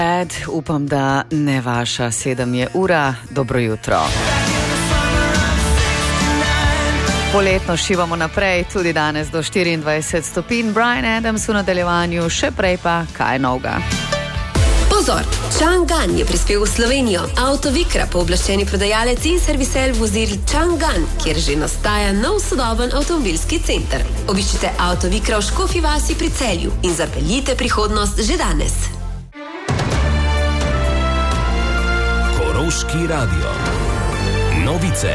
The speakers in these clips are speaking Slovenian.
Upam, da ne vaša. 7 je ura. Dobro jutro. Poletno šivamo naprej, tudi danes do 24 stopinj. Bryan Adams v nadaljevanju, še prej pa kaj novega. Pozor! Chang'an je prispel v Slovenijo. Avtovikra, pooblaščeni prodajalec in servisel vozil Chang'an, kjer že nastaja nov sodoben avtomobilski center. Obiščite Avtovikra v Škofji vasi pri Celju in zapeljite prihodnost že danes. Koroški radio. Novice.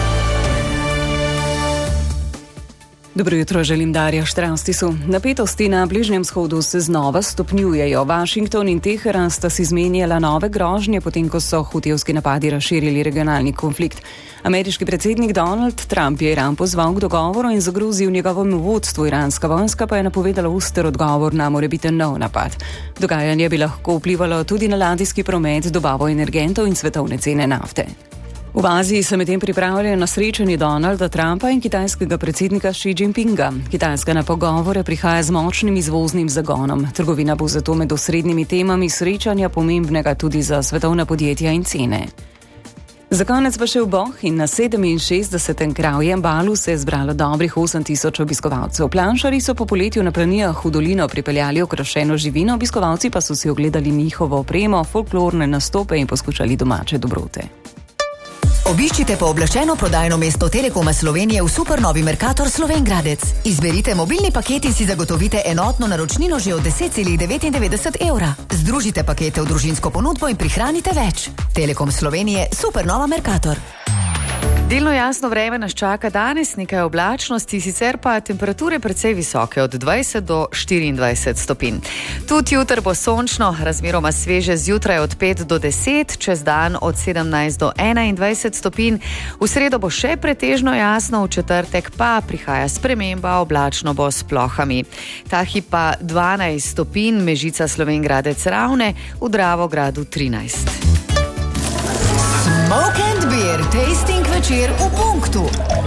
Dobro jutro, želim Darja Štravstisu. Napetosti na Bližnjem vzhodu se znova stopnjujejo. Washington in Teheran sta si izmenjala nove grožnje, potem ko so hutijevski napadi razširili regionalni konflikt. Ameriški predsednik Donald Trump je Iran pozval k dogovoru in zagrozil njegovemu vodstvu. Iranska vojska pa je napovedala oster odgovor na morebiten nov napad. Dogajanje bi lahko vplivalo tudi na ladijski promet, dobavo energentov in svetovne cene nafte. V Aziji se medtem pripravljajo na srečanje Donalda Trumpa in kitajskega predsednika Xi Jinpinga. Kitajska na pogovore prihaja z močnim izvoznim zagonom. Trgovina bo zato med osrednjimi temami srečanja pomembnega tudi za svetovna podjetja in cene. Za konec pa še v Boh in na 67. Kravjem balu se je zbralo dobrih 8.000 obiskovalcev. Planšarji so po poletju na planijah v dolino pripeljali okrašeno živino, obiskovalci pa so si ogledali njihovo opremo, folklorne nastope in poskušali domače dobrote. Obiščite pooblaščeno prodajno mesto Telekoma Slovenije v supernovi Mercator Slovenj Gradec. Izberite mobilni paket in si zagotovite enotno naročnino že od 10,99 evra. Združite pakete v družinsko ponudbo in prihranite več. Telekom Slovenije, supernova Mercator. Delno jasno vreme nas čaka danes, nekaj oblačnosti, sicer pa temperature precej visoke, od 20 do 24 stopinj. Tudi jutr bo sončno, razmeroma sveže zjutraj od 5 do 10, čez dan od 17 do 21 stopinj. V sredo bo še pretežno jasno, v četrtek pa prihaja sprememba, oblačno bo s plohami. Ta hip pa 12 stopinj, Mežica, Slovenj Gradec, Ravne, v Dravogradu 13. Smoke and Beer tasting večer v Punktu.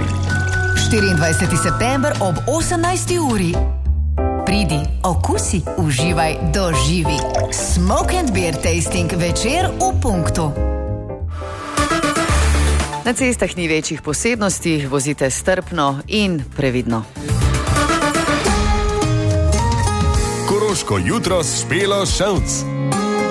24. september ob 18. uri. Pridi, okusi, uživaj, doživi. Smoke and Beer tasting večer v Punktu. Na cestah ni večjih posebnosti, vozite strpno in previdno. Koroško jutro s Špelo Ševc.